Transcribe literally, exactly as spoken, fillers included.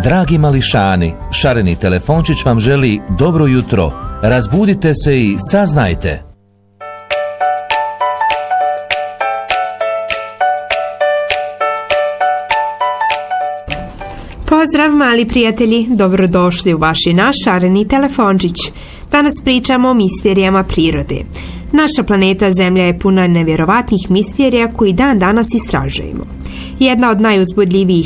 Dragi mališani, šareni telefončić vam želi dobro jutro. Razbudite se i saznajte. Pozdrav mali prijatelji, dobrodošli u vaš i naš šareni telefončić. Danas pričamo o misterijama prirode. Naša planeta Zemlja je puna nevjerovatnih misterija koji dan danas istražujemo. Jedna od najuzbudljivijih